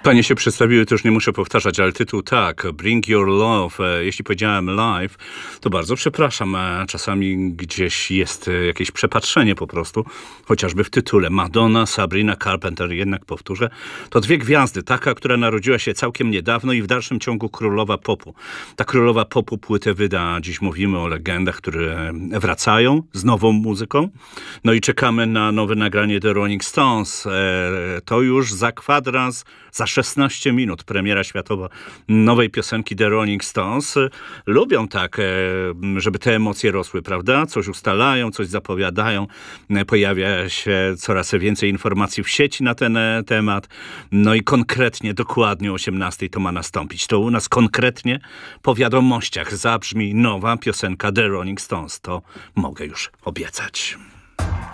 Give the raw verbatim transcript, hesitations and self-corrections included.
Panie się przedstawiły, to już nie muszę powtarzać, ale tytuł tak, Bring Your Love. Jeśli powiedziałem live, to bardzo przepraszam. Czasami gdzieś jest jakieś przepatrzenie po prostu, chociażby w tytule. Madonna, Sabrina Carpenter, jednak powtórzę. To dwie gwiazdy, taka, która narodziła się całkiem niedawno i w dalszym ciągu królowa popu. Ta królowa popu płytę wyda, dziś mówimy o legendach, które wracają z nową muzyką. No i czekamy na nowe nagranie The Rolling Stones. To już za kwadrans, za szesnaście minut premiera światowa nowej piosenki The Rolling Stones. Lubią tak, żeby te emocje rosły, prawda? Coś ustalają, coś zapowiadają. Pojawia się coraz więcej informacji w sieci na ten temat. No i konkretnie, dokładnie o osiemnastej to ma nastąpić. To u nas konkretnie po wiadomościach zabrzmi nowa piosenka The Rolling Stones. To mogę już obiecać.